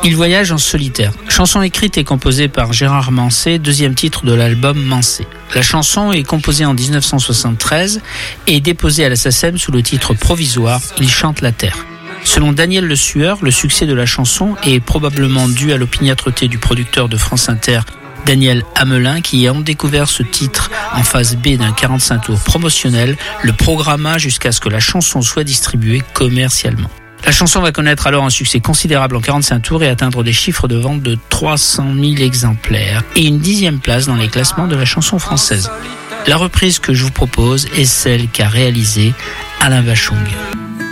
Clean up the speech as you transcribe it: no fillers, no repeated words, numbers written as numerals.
Il voyage en solitaire. Chanson écrite et composée par Gérard Manset, deuxième titre de l'album Manset. La chanson est composée en 1973 et déposée à la SACEM sous le titre provisoire « Il chante la terre ». Selon Daniel Le Sueur, le succès de la chanson est probablement dû à l'opiniâtreté du producteur de France Inter, Daniel Hamelin, qui, ayant découvert ce titre en phase B d'un 45 tours promotionnel, le programma jusqu'à ce que la chanson soit distribuée commercialement. La chanson va connaître alors un succès considérable en 45 tours et atteindre des chiffres de vente de 300 000 exemplaires et une 10e place dans les classements de la chanson française. La reprise que je vous propose est celle qu'a réalisée Alain Bachung.